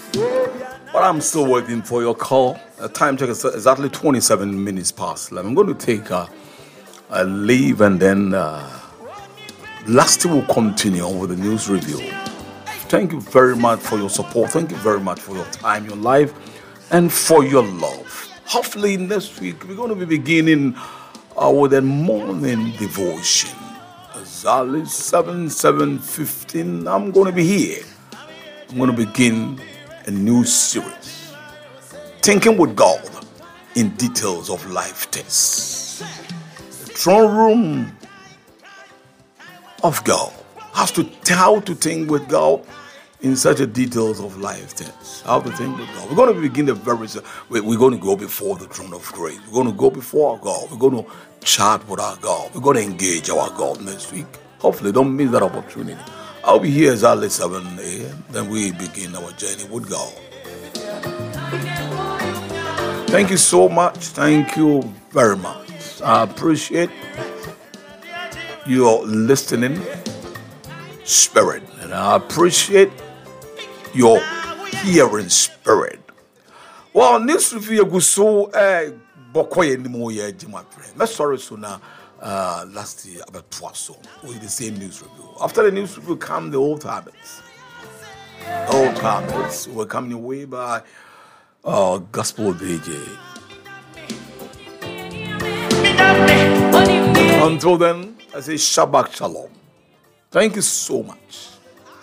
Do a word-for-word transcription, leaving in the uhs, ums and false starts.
But I'm still waiting for your call. The time check is exactly twenty-seven minutes past eleven. I'm going to take a, a leave and then uh, Lasty will continue with the news review. Thank you very much for your support. Thank you very much for your time, your life, and for your love. Hopefully next week we're going to be beginning uh, with a morning devotion. Exactly seven, seven fifteen. I'm going to be here. I'm going to begin a new series, Thinking with God in Details of Life Tests. The throne room of God has to how to think with God in such a details of life tests. How to think with God. We're going to begin the very. We're going to go before the throne of grace. We're going to go before our God. We're going to chat with our God. We're going to engage our God next week. Hopefully, don't miss that opportunity. I'll be here exactly seven a.m. Then we begin our journey with God. Thank you so much. Thank you very much. I appreciate your listening spirit, and I appreciate your hearing spirit. Well, this review was so eh bokoye ni mo ye my friend. Let's sorry so now. Uh, last year about twice with the same news review. After the news review come the old habits. The old habits were coming away by uh, Gospel D J. Until then, I say Shabbat Shalom. Thank you so much.